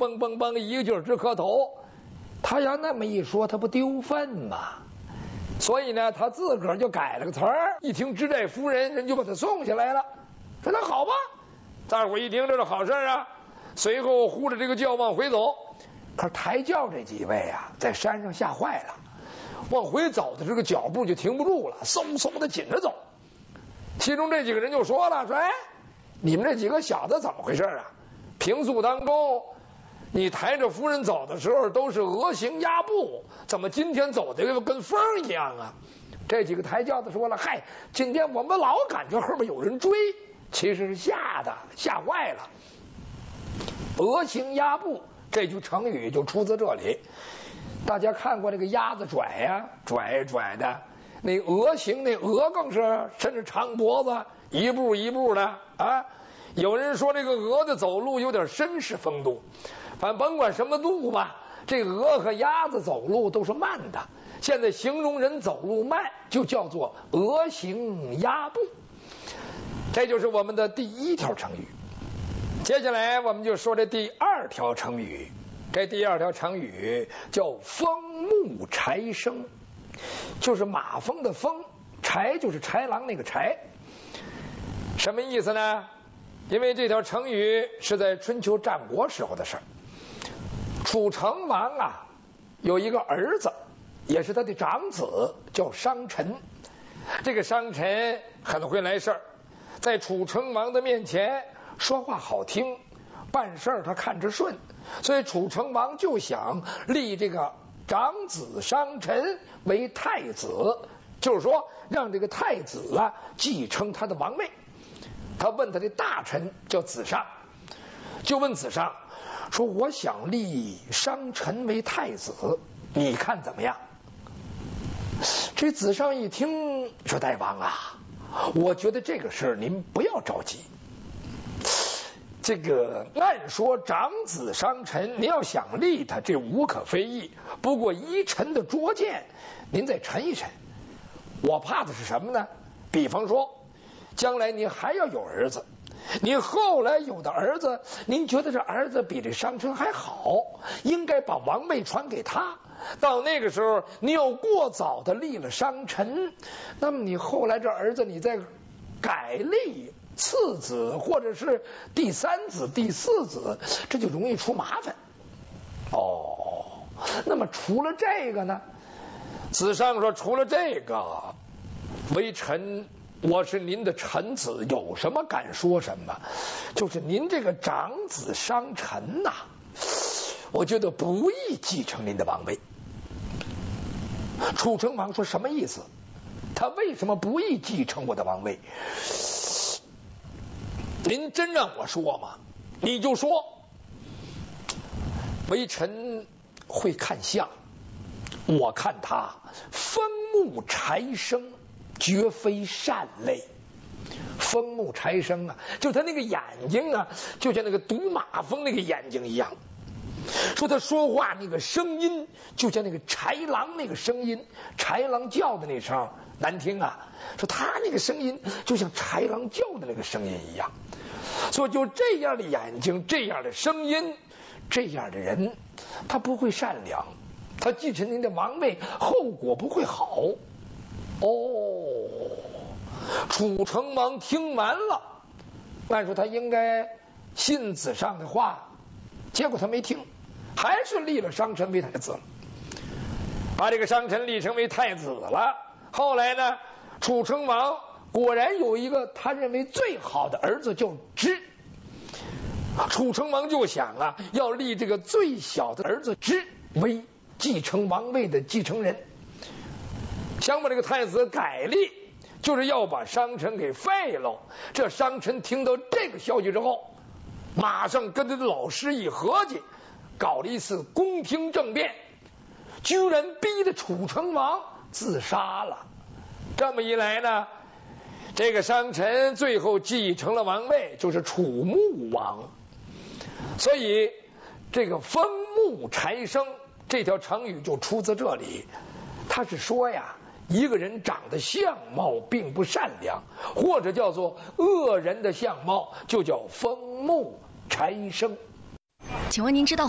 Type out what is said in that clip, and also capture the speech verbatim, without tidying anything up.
嘣嘣嘣一个劲儿直磕头。他要那么一说，他不丢份吗？所以呢，他自个儿就改了个词儿。一听知寨夫人，人就把他送下来了。说那好吧，大伙一听这是好事啊。随后呼着这个轿往回走。可是抬轿这几位啊，在山上吓坏了，往回走的这个脚步就停不住了，嗖嗖的紧着走。其中这几个人就说了：“说哎，你们这几个小子怎么回事啊？平素当中，你抬着夫人走的时候都是鹅行鸭步，怎么今天走的跟风一样啊？”这几个抬轿的说了：“嗨，今天我们老感觉后面有人追，其实是吓的，吓坏了。鹅行鸭步这句成语就出自这里。大家看过这个鸭子拽呀、啊，拽拽的。那鹅行那鹅更是伸着长脖子，一步一步的啊。有人说这个鹅的走路有点绅士风度，反正甭管什么路吧，这鹅和鸭子走路都是慢的。现在形容人走路慢，就叫做鹅行鸭步。这就是我们的第一条成语。接下来我们就说这第二条成语。这第二条成语叫风木柴生，就是马蜂的蜂，豺就是豺狼那个豺。什么意思呢？因为这条成语是在春秋战国时候的事儿。楚成王啊，有一个儿子，也是他的长子，叫商臣。这个商臣很会来事儿，在楚成王的面前说话好听，办事儿他看着顺，所以楚成王就想立这个长子商臣为太子，就是说让这个太子啊继承他的王位。他问他的大臣叫子尚，就问子尚说：“我想立商臣为太子，你看怎么样？”这子尚一听说：“大王啊，我觉得这个事儿您不要着急。这个按说长子商臣，您要想立他，这无可非议。不过依臣的拙见，您再沉一沉。我怕的是什么呢？比方说，将来您还要有儿子，你后来有的儿子，您觉得这儿子比这商臣还好，应该把王位传给他。到那个时候，你要过早的立了商臣，那么你后来这儿子，你再改立次子或者是第三子、第四子，这就容易出麻烦。哦，那么除了这个呢？子尚说，除了这个，微臣我是您的臣子，有什么敢说什么。就是您这个长子商臣呐、啊，我觉得不宜继承您的王位。楚成王说，什么意思？他为什么不宜继承我的王位？您真让我说吗？你就说。微臣会看相，我看他风木柴生，绝非善类。风木柴生啊，就他那个眼睛啊，就像那个毒马蜂那个眼睛一样。说他说话那个声音，就像那个豺狼那个声音，豺狼叫的那声难听啊。说他那个声音就像豺狼叫的那个声音一样。所以就这样的眼睛，这样的声音，这样的人，他不会善良，他继承您的王位，后果不会好。哦，楚成王听完了，按说他应该信子尚的话，结果他没听，还是立了商臣为太子了，把这个商臣立成为太子了。后来呢，楚成王果然有一个他认为最好的儿子叫芝，楚成王就想啊，要立这个最小的儿子芝为继承王位的继承人，想把这个太子改立，就是要把商臣给废了。这商臣听到这个消息之后，马上跟他的老师一合计，搞了一次宫廷政变，居然逼得楚成王自杀了。这么一来呢，这个商臣最后继承了王位，就是楚穆王。所以这个风木柴生这条成语就出自这里。他是说呀，一个人长得相貌并不善良，或者叫做恶人的相貌，就叫风木柴生。 请问您知道